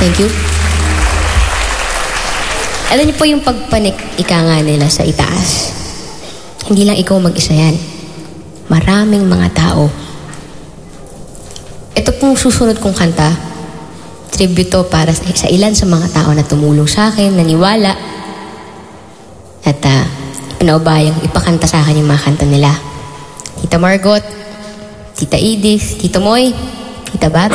Thank you. Alam niyo po yung pagpanik, ika nga nila sa itaas. Hindi lang ikaw mag-isa yan. Maraming mga tao. Ito pong susunod kong kanta, tribute to para sa ilan sa mga tao na tumulong sa akin, naniwala, at pinaubayang ipakanta sa akin yung mga kanta nila. Tita Margot, Tita Edith, Tito Moy, Tita Bat.